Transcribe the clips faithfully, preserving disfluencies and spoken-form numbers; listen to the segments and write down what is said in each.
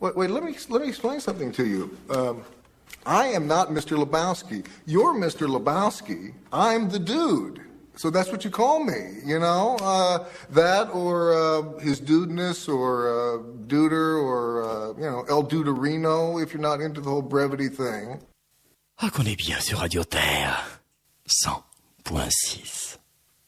Wait, wait, let me let me explain something to you. Um, I am not Mister Lebowski. You're Mister Lebowski. I'm the dude. So that's what you call me, you know? Uh, that or uh, his dudeness or uh, duder or, uh, you know, El Duderino if you're not into the whole brevity thing. Ah, qu'on est bien sur Radio Terre. cent point six.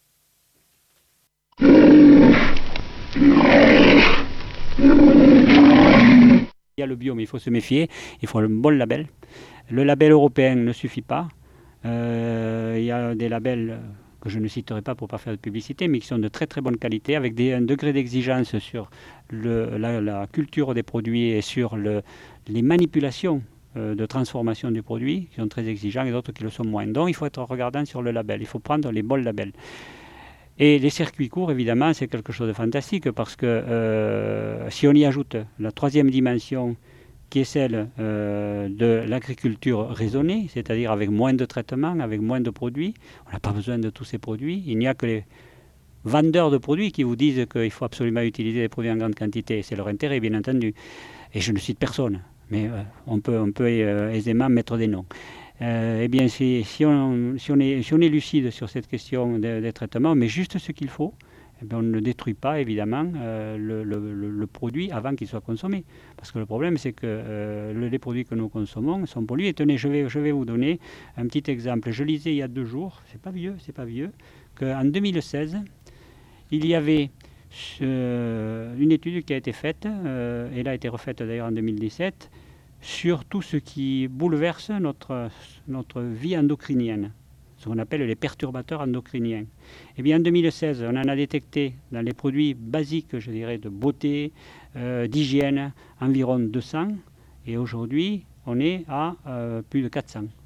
Il y a le bio, mais il faut se méfier. Il faut un bon label. Le label européen ne suffit pas. Euh, il y a des labels que je ne citerai pas pour ne pas faire de publicité, mais qui sont de très très bonne qualité, avec des, un degré d'exigence sur le, la, la culture des produits et sur le, les manipulations euh, de transformation du produit, qui sont très exigeants, et d'autres qui le sont moins. Donc il faut être regardant sur le label. Il faut prendre les bons labels. Et les circuits courts, évidemment, c'est quelque chose de fantastique parce que euh, si on y ajoute la troisième dimension qui est celle euh, de l'agriculture raisonnée, c'est-à-dire avec moins de traitements, avec moins de produits, on n'a pas besoin de tous ces produits. Il n'y a que les vendeurs de produits qui vous disent qu'il faut absolument utiliser des produits en grande quantité. C'est leur intérêt, bien entendu. Et je ne cite personne, mais euh, on peut, on peut euh, aisément mettre des noms. Euh, eh bien, si, si, on, si, on est, si on est lucide sur cette question des, des traitements, mais juste ce qu'il faut, eh bien, on ne détruit pas évidemment euh, le, le, le, le produit avant qu'il soit consommé. Parce que le problème, c'est que euh, le, les produits que nous consommons sont pollués. Et tenez, je vais, je vais vous donner un petit exemple. Je lisais il y a deux jours, c'est pas vieux, c'est pas vieux, qu'en deux mille seize, il y avait euh, une étude qui a été faite, euh, elle a été refaite d'ailleurs en deux mille dix-sept, sur tout ce qui bouleverse notre, notre vie endocrinienne, ce qu'on appelle les perturbateurs endocriniens. Eh bien, en deux mille seize, on en a détecté dans les produits basiques, je dirais, de beauté, euh, d'hygiène, environ deux cents, et aujourd'hui, on est à euh, plus de quatre cents.